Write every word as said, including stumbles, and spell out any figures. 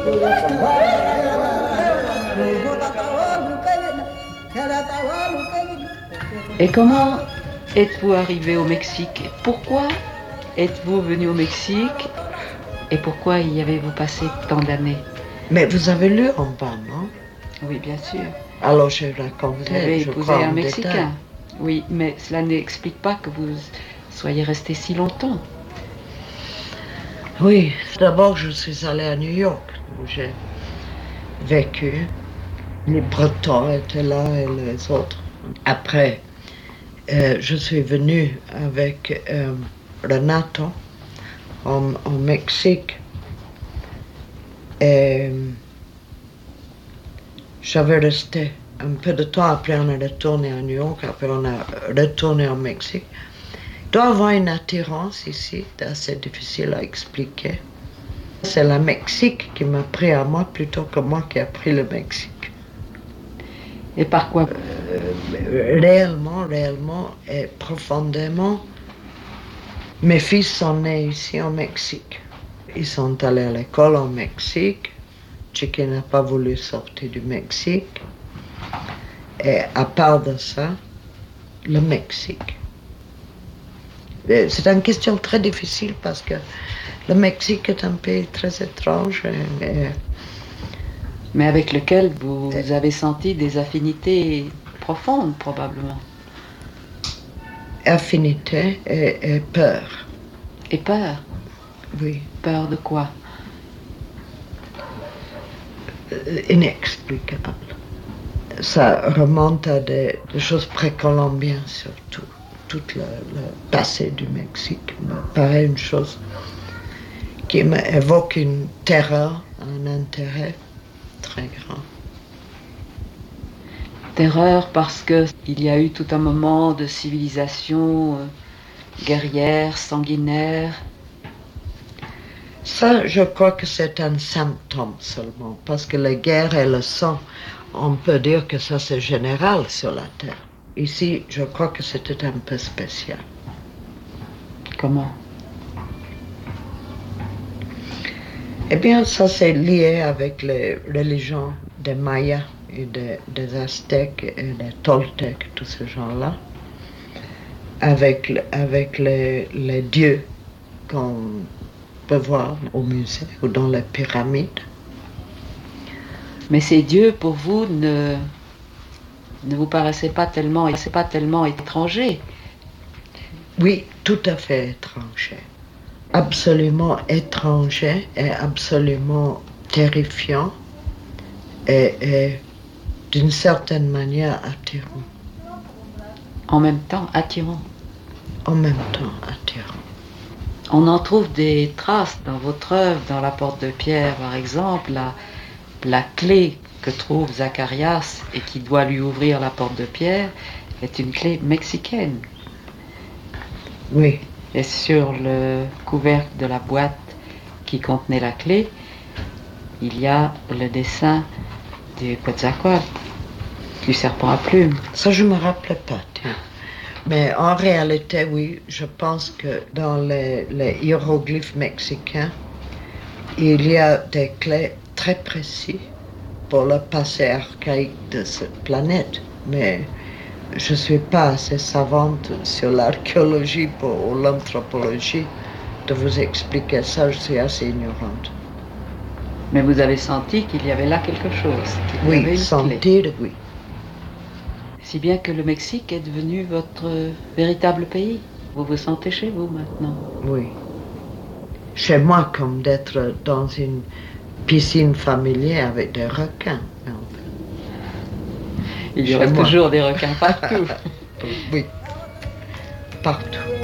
Et comment êtes-vous arrivé au Mexique? Pourquoi êtes-vous venu au Mexique? Et pourquoi y avez-vous passé tant d'années? Mais vous avez lu en bas, non? Oui, bien sûr. Alors je racontais, Vous avez je épousé crois, un en Mexicain. détail. Oui, mais cela n'explique pas que vous soyez resté si longtemps. Oui, d'abord je suis allée à New York, où j'ai vécu. Les Bretons étaient là et les autres. Après, euh, je suis venue avec euh, Renato en, au Mexique. Et j'avais resté un peu de temps. Après, on est retourné à New York. Après, on a retourné au Mexique. Il doit y avoir une attirance ici, assez difficile à expliquer. C'est le Mexique qui m'a pris à moi plutôt que moi qui a pris le Mexique. Et par quoi? Euh, réellement, réellement et profondément, mes fils sont nés ici au Mexique. Ils sont allés à l'école au Mexique. Chiqui n'a pas voulu sortir du Mexique. Et à part de ça, le Mexique. C'est une question très difficile parce que le Mexique est un pays très étrange. Et, et mais avec lequel vous et, avez senti des affinités profondes, probablement. Affinités et, et peur. Et peur? Oui. Peur de quoi? Inexplicable. Ça remonte à des, des choses précolombiennes surtout. Tout le, le passé du Mexique me paraît une chose qui m'évoque une terreur, un intérêt très grand. Terreur parce qu'il y a eu tout un moment de civilisation euh, guerrière, sanguinaire. Ça, je crois que c'est un symptôme seulement, parce que la guerre et le sang, on peut dire que ça c'est général sur la Terre. Ici, je crois que c'était un peu spécial. Comment? Eh bien, ça c'est lié avec les religions des Mayas et des, des Aztèques et des Toltèques, tous ces gens-là, avec, avec les, les dieux qu'on peut voir au musée ou dans les pyramides. Mais ces dieux, pour vous, ne, ne vous paraissaient pas tellement, pas tellement étrangers? Oui, tout à fait étrangers. Absolument étrangers et absolument terrifiants et, et d'une certaine manière attirants. En même temps, attirants. En même temps, attirants. On en trouve des traces dans votre œuvre, dans la porte de pierre, par exemple, la, la clé que trouve Zacharias et qui doit lui ouvrir la porte de pierre est une clé mexicaine. Oui. Et sur le couvercle de la boîte qui contenait la clé, il y a le dessin du Quetzalcoatl, du serpent à plumes. Ça, je ne me rappelais pas, tiens. Mais en réalité, oui, je pense que dans les, les hiéroglyphes mexicains, il y a des clés très précises pour le passé archaïque de cette planète. Mais je ne suis pas assez savante sur l'archéologie ou l'anthropologie de vous expliquer ça, je suis assez ignorante. Mais vous avez senti qu'il y avait là quelque chose? Qu'il oui, y avait une sentir, clé. oui. Si bien que le Mexique est devenu votre véritable pays. Vous vous sentez chez vous maintenant? Oui. Chez moi, comme d'être dans une piscine familière avec des requins. Il y aura toujours des requins partout. Oui, partout.